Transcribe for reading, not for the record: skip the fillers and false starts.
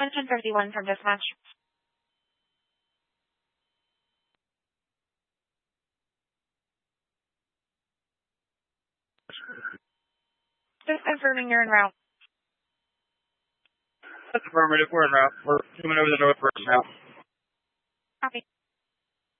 1051 from dispatch. Just confirming you're en route. That's affirmative. We're en route. We're zooming over the north first now. Copy.